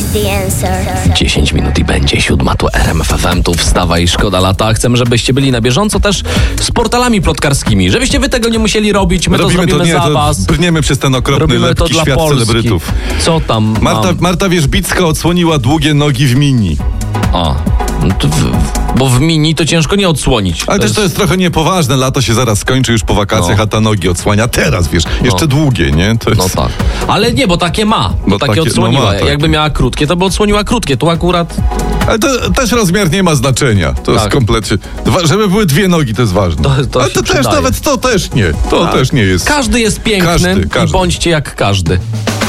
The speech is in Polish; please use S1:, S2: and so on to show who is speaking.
S1: the answer.
S2: 10 minut i będzie 7, tu RMF FM, tu wstawa i szkoda lata. Chcemy, żebyście byli na bieżąco też z portalami plotkarskimi, żebyście wy tego nie musieli robić, my
S3: Robimy
S2: to zrobimy za was.
S3: Brniemy przez ten okropny,
S2: Robimy to
S3: lepki
S2: dla
S3: świat
S2: Polski.
S3: celebrytów.
S2: Co tam
S3: Marta Wierzbicka odsłoniła długie nogi w mini.
S2: O, no to bo w mini to ciężko nie odsłonić.
S3: Ale też to jest trochę niepoważne, lato się zaraz skończy już po wakacjach,
S2: No.
S3: a ta nogi odsłania teraz, wiesz, jeszcze długie, nie? To jest...
S2: No tak. Ale nie, bo takie ma. Bo takie odsłoniła.
S3: no ma, tak.
S2: Jakby miała krótkie, to by odsłoniła krótkie. Tu akurat...
S3: Ale to też rozmiar nie ma znaczenia. To jest
S2: Tak.
S3: kompletnie... Żeby były dwie nogi, to jest ważne.
S2: To
S3: Ale
S2: się
S3: to też
S2: przydaje.
S3: nawet to też nie. To też nie jest.
S2: Każdy jest piękny
S3: Każdy.
S2: i bądźcie jak każdy.